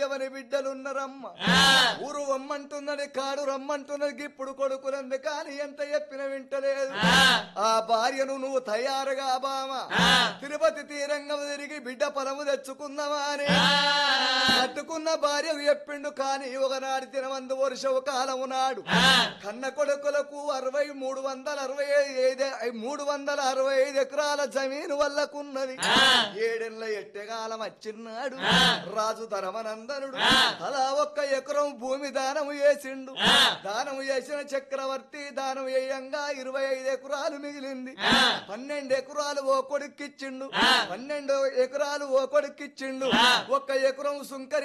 ఎవరి బిడ్డలున్నరమ్మ ఊరు రమ్మంటున్నది కాడు రమ్మంటున్నది ఇప్పుడు కొడుకులంది కాని ఎంత చెప్పిన వింటలేదు ఆ భార్యను నువ్వు తయారుగా బామ తిరుపతి తీరంగం తిరిగి బిడ్డ పొలము తెచ్చుకుందామా అని కట్టుకున్న భార్యకు చెప్పిండు కాని ఒకనాడు తినమందు వర్షవు కాలము నాడు కన్న కొడుకులకు 365 ఎకరాల జమీను వల్లకున్నది 7 ఏళ్ల ఎట్టెగాలం వచ్చిన్నాడు రాజు ధర్మనందనుడు అలా 1 ఎకరం భూమి దానము చేసిండు దానము చేసిన చక్రవర్తి దానం వేయంగా 25 ఎకరాలు మిగిలింది 12 ఎకరాలు ఓ కొడుక్కిచ్చిండు 12 ఎకరాలు ఓ కొడుక్కిచ్చిండు 1 ఎకరం సుంకరి